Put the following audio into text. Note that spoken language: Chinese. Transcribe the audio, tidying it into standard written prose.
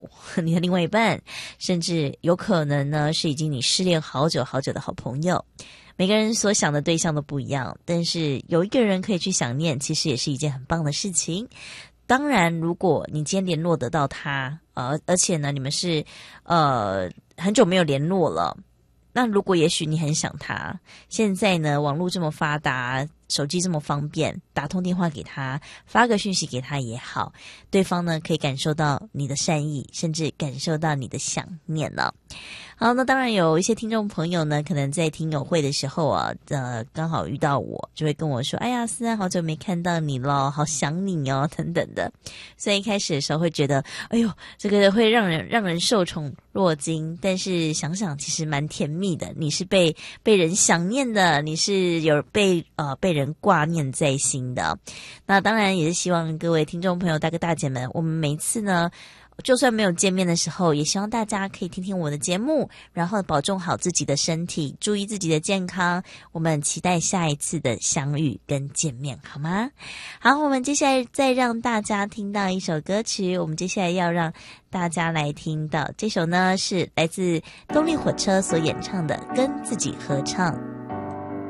你的另外一半，甚至有可能呢是已经你失恋好久好久的好朋友。每个人所想的对象都不一样，但是有一个人可以去想念，其实也是一件很棒的事情。当然，如果你今天联络得到他，而且呢，你们是很久没有联络了，那如果也许你很想他，现在呢，网络这么发达，手机这么方便，打通电话给他，发个讯息给他也好，对方呢可以感受到你的善意，甚至感受到你的想念了。好，那当然有一些听众朋友呢，可能在听友会的时候啊，刚好遇到我，就会跟我说：“哎呀，思安好久没看到你了，好想你哦，等等的。”所以一开始的时候会觉得，哎呦，这个会让人受宠若惊，但是想想其实蛮甜蜜的。你是被人想念的，你是有被人挂念在心的。那当然也是希望各位听众朋友、大哥大姐们，我们每一次呢，就算没有见面的时候，也希望大家可以听听我的节目，然后保重好自己的身体，注意自己的健康。我们期待下一次的相遇跟见面，好吗？好，我们接下来再让大家听到一首歌曲，我们接下来要让大家来听到这首呢，是来自动力火车所演唱的《跟自己合唱》。